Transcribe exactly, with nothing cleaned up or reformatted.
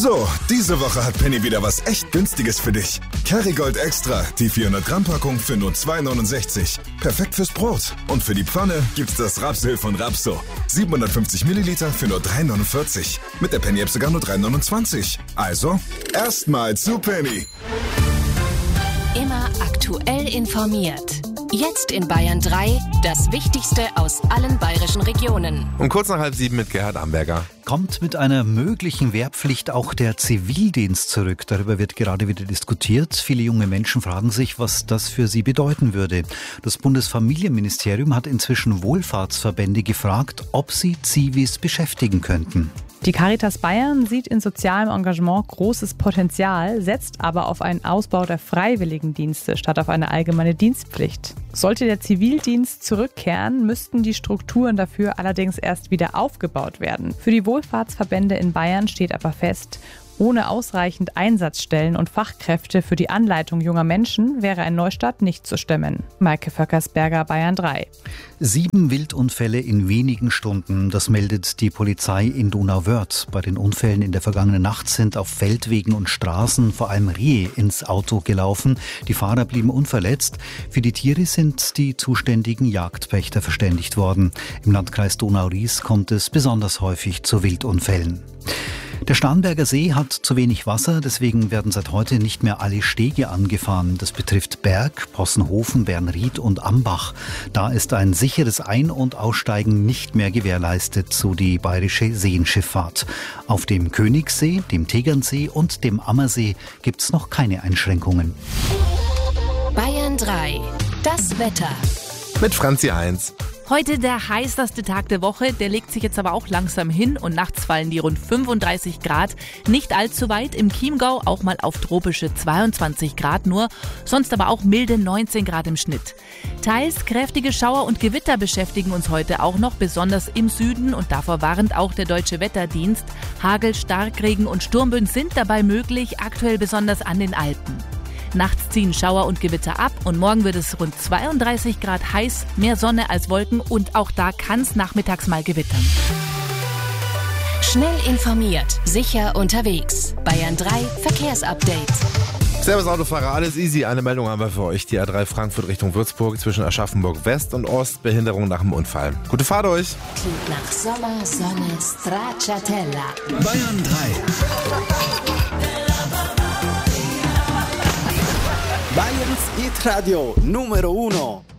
So, diese Woche hat Penny wieder was echt Günstiges für dich. Kerrygold Extra, die vierhundert Gramm Packung für nur zwei neunundsechzig. Perfekt fürs Brot. Und für die Pfanne gibt's das Rapsöl von Rapso. siebenhundertfünfzig Milliliter für nur drei neunundvierzig. Mit der Penny-App sogar nur drei neunundzwanzig. Also, erstmal zu Penny. Immer aktuell informiert. Jetzt in Bayern drei, das Wichtigste aus allen bayerischen Regionen. Um kurz nach halb sieben mit Gerhard Amberger. Kommt mit einer möglichen Wehrpflicht auch der Zivildienst zurück? Darüber wird gerade wieder diskutiert. Viele junge Menschen fragen sich, was das für sie bedeuten würde. Das Bundesfamilienministerium hat inzwischen Wohlfahrtsverbände gefragt, ob sie Zivis beschäftigen könnten. Die Caritas Bayern sieht in sozialem Engagement großes Potenzial, setzt aber auf einen Ausbau der Freiwilligendienste statt auf eine allgemeine Dienstpflicht. Sollte der Zivildienst zurückkehren, müssten die Strukturen dafür allerdings erst wieder aufgebaut werden. Für die Wohlfahrtsverbände in Bayern steht aber fest, ohne ausreichend Einsatzstellen und Fachkräfte für die Anleitung junger Menschen wäre ein Neustart nicht zu stemmen. Maike Vöckersberger, Bayern drei. Sieben Wildunfälle in wenigen Stunden, das meldet die Polizei in Donauwörth. Bei den Unfällen in der vergangenen Nacht sind auf Feldwegen und Straßen vor allem Rehe ins Auto gelaufen. Die Fahrer blieben unverletzt. Für die Tiere sind die zuständigen Jagdpächter verständigt worden. Im Landkreis Donau-Ries kommt es besonders häufig zu Wildunfällen. Der Starnberger See hat zu wenig Wasser, deswegen werden seit heute nicht mehr alle Stege angefahren. Das betrifft Berg, Possenhofen, Bernried und Ambach. Da ist ein sicheres Ein- und Aussteigen nicht mehr gewährleistet, so die bayerische Seenschifffahrt. Auf dem Königssee, dem Tegernsee und dem Ammersee gibt es noch keine Einschränkungen. Bayern drei, das Wetter. Mit Franzi eins. Heute der heißeste Tag der Woche, der legt sich jetzt aber auch langsam hin und nachts fallen die rund fünfunddreißig Grad. Nicht allzu weit, im Chiemgau auch mal auf tropische zweiundzwanzig Grad nur, sonst aber auch milde neunzehn Grad im Schnitt. Teils kräftige Schauer und Gewitter beschäftigen uns heute auch noch, besonders im Süden, und davor warnt auch der Deutsche Wetterdienst. Hagel, Starkregen und Sturmböen sind dabei möglich, aktuell besonders an den Alpen. Nachts ziehen Schauer und Gewitter ab und morgen wird es rund zweiunddreißig Grad heiß, mehr Sonne als Wolken, und auch da kann es nachmittags mal gewittern. Schnell informiert, sicher unterwegs. Bayern drei Verkehrsupdate. Servus Autofahrer, alles easy. Eine Meldung haben wir für euch. Die A drei Frankfurt Richtung Würzburg zwischen Aschaffenburg West und Ost. Behinderung nach dem Unfall. Gute Fahrt euch. Klingt nach Sommer, Sonne, Stracciatella. Bayern drei. Bayerns Hit Radio Numero Uno.